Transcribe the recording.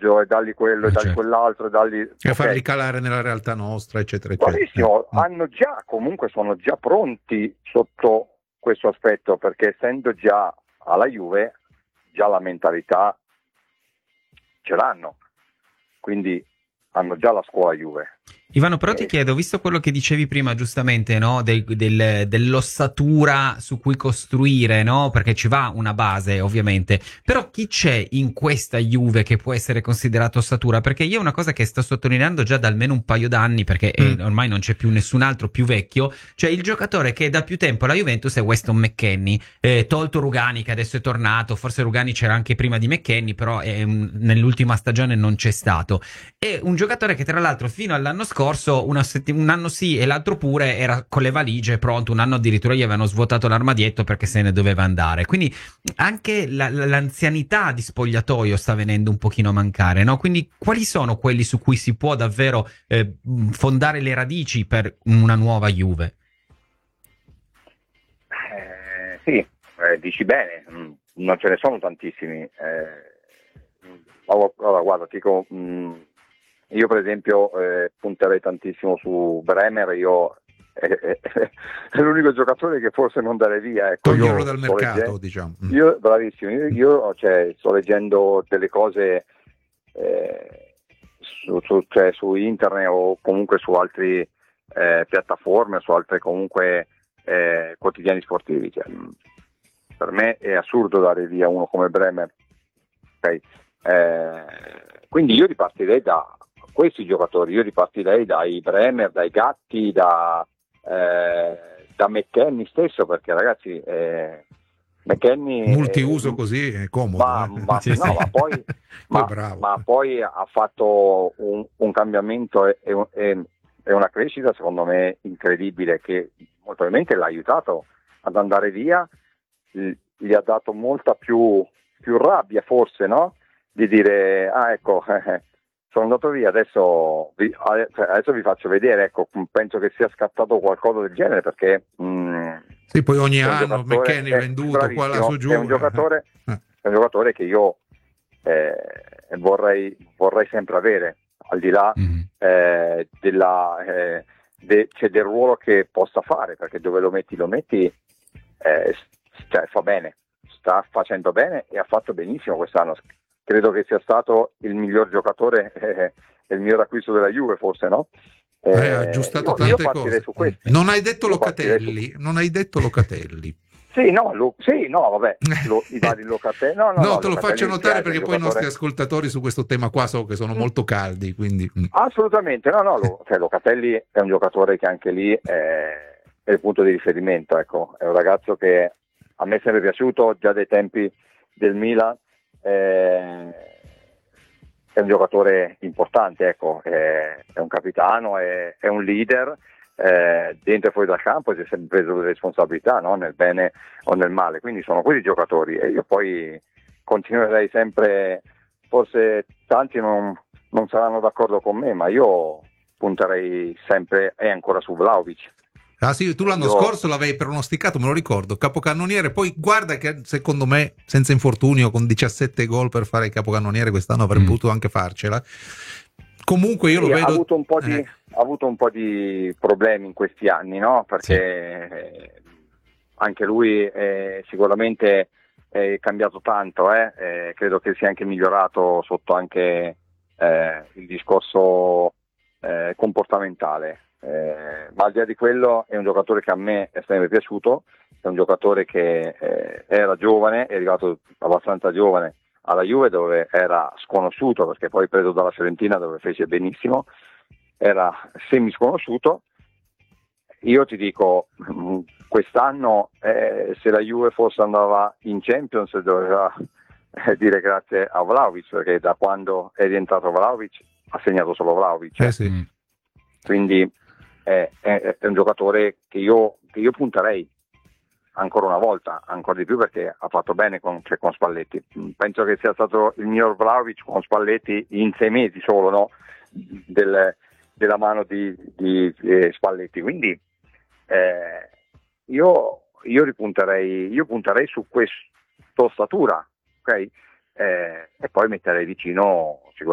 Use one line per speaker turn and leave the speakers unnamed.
appoggio e dargli quello e dargli
certo.
quell'altro e dargli...
E farli calare nella realtà nostra, eccetera, eccetera.
Bravissimo, comunque sono già pronti sotto questo aspetto, perché essendo già alla Juve, già la mentalità ce l'hanno, quindi hanno già la scuola Juve.
Ivano, però ti chiedo, visto quello che dicevi prima giustamente, no, dell'ossatura su cui costruire, no, perché ci va una base ovviamente, però chi c'è in questa Juve che può essere considerato ossatura? Perché io è una cosa che sto sottolineando già da almeno un paio d'anni, perché ormai non c'è più nessun altro più vecchio, cioè il giocatore che da più tempo alla Juventus è Weston McKennie, tolto Rugani che adesso è tornato, forse Rugani c'era anche prima di McKennie, però nell'ultima stagione non c'è stato. È un giocatore che tra l'altro fino all'anno scorso, un anno sì e l'altro pure, era con le valigie pronto, un anno addirittura gli avevano svuotato l'armadietto perché se ne doveva andare. Quindi anche l'anzianità di spogliatoio sta venendo un pochino a mancare, no? Quindi quali sono quelli su cui si può davvero fondare le radici per una nuova Juve?
Sì, dici bene, non ce ne sono tantissimi. Allora, guarda, ti dico, io per esempio punterei tantissimo su Bremer. È l'unico giocatore che forse non darei via, ecco.
Toglierlo dal mercato, diciamo.
Io, bravissimo, io sto leggendo delle cose su internet o comunque su altre piattaforme, su altre comunque quotidiani sportivi. Cioè, per me è assurdo dare via uno come Bremer, okay? Quindi io ripartirei da questi giocatori, io ripartirei dai Bremer, dai Gatti, da McKennie stesso, perché ragazzi McKennie
multiuso così è comodo,
ma poi ha fatto un cambiamento e una crescita secondo me incredibile, che molto probabilmente l'ha aiutato ad andare via, gli ha dato molta più rabbia forse, no? Di dire ecco, sono andato via, adesso vi faccio vedere, ecco. Penso che sia scattato qualcosa del genere, perché
sì, poi ogni anno McKennie è venduto qua là su giù,
è un giocatore che io vorrei sempre avere, al di là del ruolo che possa fare, perché dove lo metti cioè, fa bene, sta facendo bene e ha fatto benissimo quest'anno. Credo che sia stato il miglior giocatore e il miglior acquisto della Juve, forse, no?
Ha aggiustato tante cose.
Su questo.
Non hai detto Locatelli. Sì, vabbè, i vari Locatelli. No, te lo faccio notare perché poi i nostri ascoltatori su questo tema qua so che sono molto caldi, quindi...
Assolutamente, cioè, Locatelli è un giocatore che anche lì è il punto di riferimento, ecco. È un ragazzo che a me è sempre piaciuto, già dai tempi del Milan, è un giocatore importante, ecco. È un capitano, è un leader, dentro e fuori dal campo si è sempre preso le responsabilità, no? Nel bene o nel male, quindi sono questi giocatori, e io poi continuerei sempre, forse tanti non saranno d'accordo con me, ma io punterei sempre e ancora su Vlahovic.
Ah sì, tu l'anno scorso l'avevi pronosticato, me lo ricordo, capocannoniere, poi guarda che secondo me senza infortunio con 17 gol per fare il capocannoniere quest'anno avrebbe potuto anche farcela. Comunque io lo vedo...
Ha avuto un po' di problemi in questi anni, no? Perché anche lui sicuramente è cambiato tanto, credo che sia anche migliorato sotto anche il discorso comportamentale. Ma al di là di quello è un giocatore che a me è sempre piaciuto, è un giocatore che era giovane, è arrivato abbastanza giovane alla Juve, dove era sconosciuto, perché poi preso dalla Fiorentina dove fece benissimo, era semi sconosciuto. Io ti dico, quest'anno se la Juve forse andava in Champions doveva dire grazie a Vlahovic, perché da quando è rientrato Vlahovic ha segnato solo Vlahovic.
Sì.
Quindi è un giocatore che io punterei ancora una volta, ancora di più, perché ha fatto bene con Spalletti. Penso che sia stato il miglior Vlahovic con Spalletti in 6 mesi solo, no? Della mano di Spalletti. Quindi io punterei su questa ossatura, ok? E poi metterei vicino